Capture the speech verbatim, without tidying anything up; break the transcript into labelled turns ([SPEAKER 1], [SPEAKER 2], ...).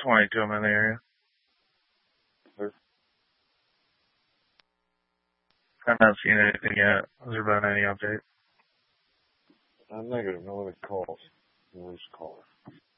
[SPEAKER 1] twenty-two of them in the area. I've not seen anything yet. Has there been any update?
[SPEAKER 2] I'm negative. No other calls. No one's caller.